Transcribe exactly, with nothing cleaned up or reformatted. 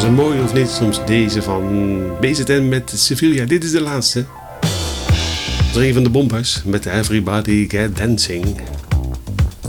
een mooie of niet, soms deze van B Z N met Sevilla. Dit is de laatste. Dat is een van de bombers met Everybody Get Dancing.